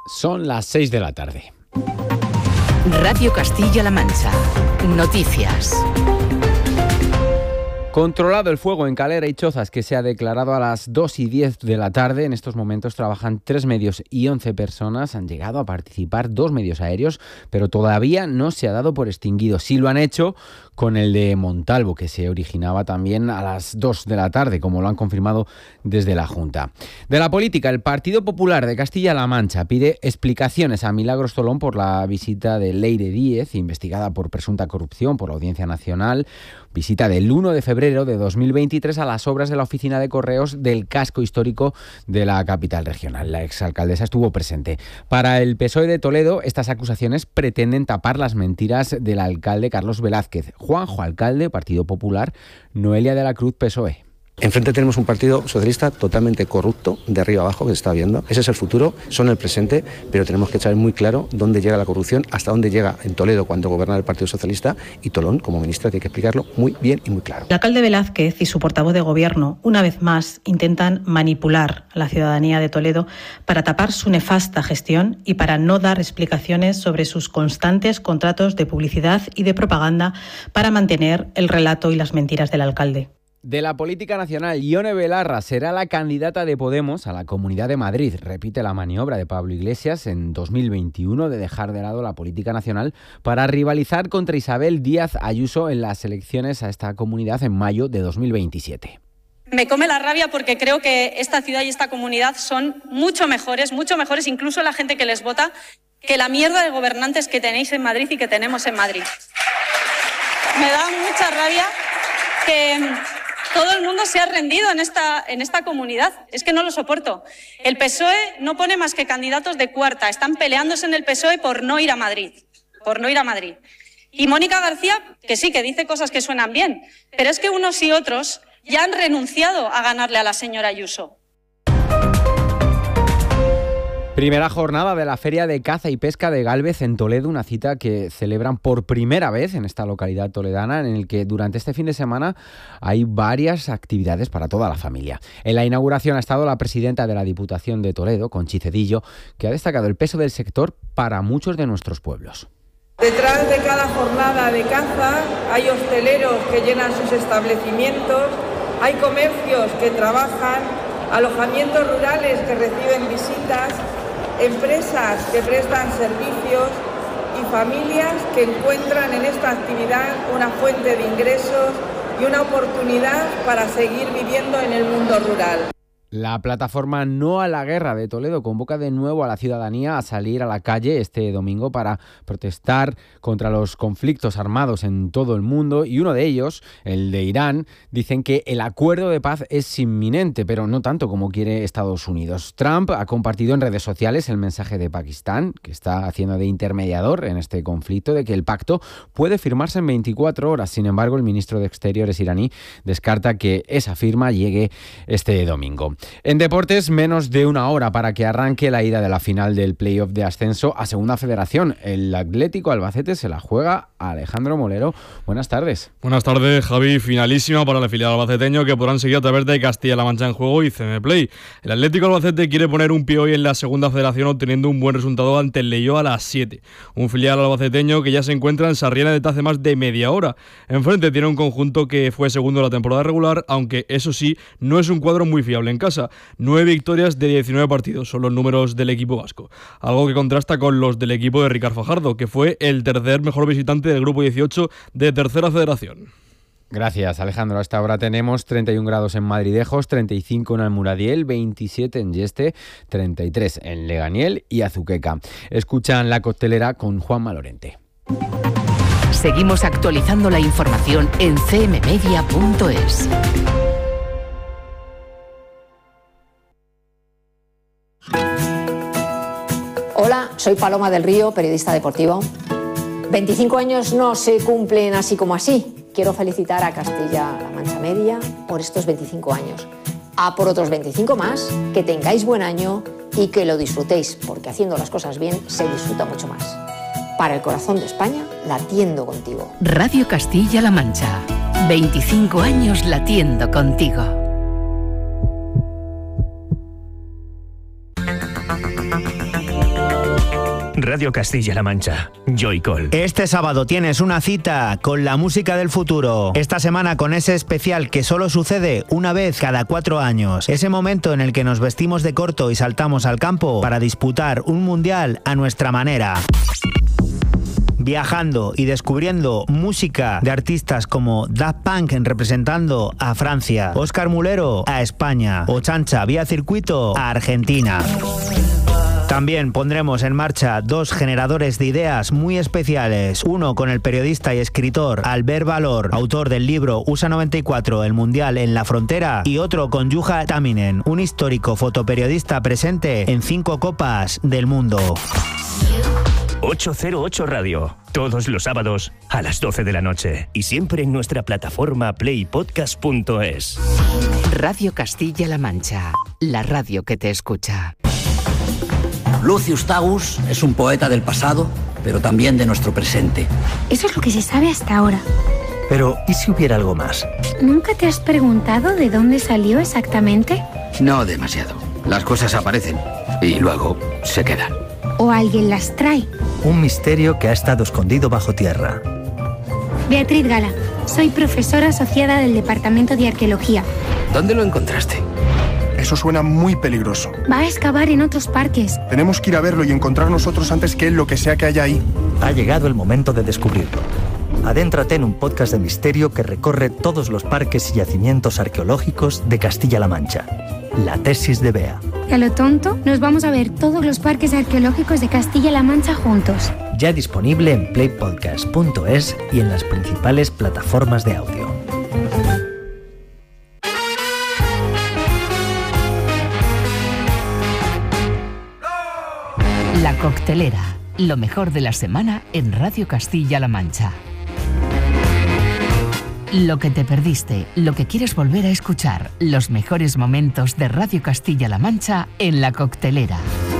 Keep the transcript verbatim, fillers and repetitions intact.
Son las seis de la tarde. Radio Castilla-La Mancha. Noticias. Controlado el fuego en Calera y Chozas, que se ha declarado a las dos y diez de la tarde. En estos momentos trabajan tres medios y once personas. Han llegado a participar dos medios aéreos, pero todavía no se ha dado por extinguido. Sí lo han hecho con el de Montalvo, que se originaba también a las dos de la tarde, como lo han confirmado desde la Junta. De la política, el Partido Popular de Castilla-La Mancha pide explicaciones a Milagros Tolón por la visita de Leire Díez, investigada por presunta corrupción por la Audiencia Nacional. Visita del uno de febrero de dos mil veintitrés a las obras de la oficina de correos del casco histórico de la capital regional. La exalcaldesa estuvo presente. Para el P S O E de Toledo, estas acusaciones pretenden tapar las mentiras del alcalde Carlos Velázquez. Juanjo, alcalde, Partido Popular. Noelia de la Cruz, P S O E. Enfrente tenemos un partido socialista totalmente corrupto, de arriba abajo, que se está viendo. Ese es el futuro, son el presente, pero tenemos que saber muy claro dónde llega la corrupción, hasta dónde llega en Toledo cuando gobierna el Partido Socialista, y Tolón, como ministra, tiene que explicarlo muy bien y muy claro. El alcalde Velázquez y su portavoz de gobierno, una vez más, intentan manipular a la ciudadanía de Toledo para tapar su nefasta gestión y para no dar explicaciones sobre sus constantes contratos de publicidad y de propaganda para mantener el relato y las mentiras del alcalde. De la política nacional, Ione Belarra será la candidata de Podemos a la Comunidad de Madrid. Repite la maniobra de Pablo Iglesias en dos mil veintiuno de dejar de lado la política nacional para rivalizar contra Isabel Díaz Ayuso en las elecciones a esta comunidad en mayo de dos mil veintisiete. Me come la rabia porque creo que esta ciudad y esta comunidad son mucho mejores, mucho mejores, incluso la gente que les vota, que la mierda de gobernantes que tenéis en Madrid y que tenemos en Madrid. Me da mucha rabia que todo el mundo se ha rendido en esta, en esta comunidad. Es que no lo soporto. El P S O E no pone más que candidatos de cuarta. Están peleándose en el P S O E por no ir a Madrid. Por no ir a Madrid. Y Mónica García, que sí, que dice cosas que suenan bien, pero es que unos y otros ya han renunciado a ganarle a la señora Ayuso. Primera jornada de la Feria de Caza y Pesca de Gálvez en Toledo, una cita que celebran por primera vez en esta localidad toledana, en el que durante este fin de semana hay varias actividades para toda la familia. En la inauguración ha estado la presidenta de la Diputación de Toledo, Conchi Cedillo, que ha destacado el peso del sector para muchos de nuestros pueblos. Detrás de cada jornada de caza hay hosteleros que llenan sus establecimientos, hay comercios que trabajan, alojamientos rurales que reciben visitas, empresas que prestan servicios y familias que encuentran en esta actividad una fuente de ingresos y una oportunidad para seguir viviendo en el mundo rural. La plataforma No a la Guerra de Toledo convoca de nuevo a la ciudadanía a salir a la calle este domingo para protestar contra los conflictos armados en todo el mundo, y uno de ellos, el de Irán, dicen que el acuerdo de paz es inminente, pero no tanto como quiere Estados Unidos. Trump ha compartido en redes sociales el mensaje de Pakistán, que está haciendo de intermediador en este conflicto, de que el pacto puede firmarse en veinticuatro horas. Sin embargo, el ministro de Exteriores iraní descarta que esa firma llegue este domingo. En deportes, menos de una hora para que arranque la ida de la final del playoff de ascenso a Segunda Federación. El Atlético Albacete se la juega a Alejandro Molero. Buenas tardes. Buenas tardes, Javi. Finalísima para el filial albaceteño, que podrán seguir a través de Castilla-La Mancha en Juego y C M Play. El Atlético Albacete quiere poner un pie hoy en la Segunda Federación obteniendo un buen resultado ante el Leioa a las siete. Un filial albaceteño que ya se encuentra en Sarriena desde hace más de media hora. Enfrente tiene un conjunto que fue segundo en la temporada regular, aunque eso sí, no es un cuadro muy fiable en casa. Nueve victorias de diecinueve partidos son los números del equipo vasco. Algo que contrasta con los del equipo de Ricard Fajardo, que fue el tercer mejor visitante del grupo dieciocho de Tercera Federación. Gracias, Alejandro. A esta hora tenemos treinta y un grados en Madridejos, treinta y cinco en Almuradiel, veintisiete en Yeste, treinta y tres en Leganiel y Azuqueca. Escuchan La Coctelera con Juanma Lorente. Seguimos actualizando la información en c m media punto es. Hola, soy Paloma del Río, periodista deportivo. veinticinco años no se cumplen así como así. Quiero felicitar a Castilla-La Mancha Media por estos veinticinco años. A por otros veinticinco más, que tengáis buen año y que lo disfrutéis, porque haciendo las cosas bien se disfruta mucho más. Para el corazón de España, latiendo contigo. Radio Castilla-La Mancha. veinticinco años latiendo contigo. Radio Castilla-La Mancha. Joycall. Este sábado tienes una cita con la música del futuro. Esta semana con ese especial que solo sucede una vez cada cuatro años. Ese momento en el que nos vestimos de corto y saltamos al campo para disputar un mundial a nuestra manera. Viajando y descubriendo música de artistas como Daft Punk representando a Francia, Óscar Mulero a España o Chancha vía circuito a Argentina. También pondremos en marcha dos generadores de ideas muy especiales, uno con el periodista y escritor Albert Valor, autor del libro U S A noventa y cuatro, el Mundial en la Frontera, y otro con Juha Tamminen, un histórico fotoperiodista presente en cinco copas del mundo. ochocientos ocho Radio, todos los sábados a las doce de la noche y siempre en nuestra plataforma play podcast punto es. Radio Castilla-La Mancha, la radio que te escucha. Lucius Tagus es un poeta del pasado, pero también de nuestro presente. Eso es lo que se sabe hasta ahora. Pero, ¿y si hubiera algo más? ¿Nunca te has preguntado de dónde salió exactamente? No demasiado. Las cosas aparecen y luego se quedan. ¿O alguien las trae? Un misterio que ha estado escondido bajo tierra. Beatriz Gala, soy profesora asociada del Departamento de Arqueología. ¿Dónde lo encontraste? Eso suena muy peligroso. Va a excavar en otros parques. Tenemos que ir a verlo y encontrar nosotros antes que él lo que sea que haya ahí. Ha llegado el momento de descubrirlo. Adéntrate en un podcast de misterio que recorre todos los parques y yacimientos arqueológicos de Castilla-La Mancha. La tesis de Bea. Y a lo tonto, nos vamos a ver todos los parques arqueológicos de Castilla-La Mancha juntos. Ya disponible en play podcast punto es y en las principales plataformas de audio. La Coctelera, lo mejor de la semana en Radio Castilla-La Mancha. Lo que te perdiste, lo que quieres volver a escuchar, los mejores momentos de Radio Castilla-La Mancha en La Coctelera.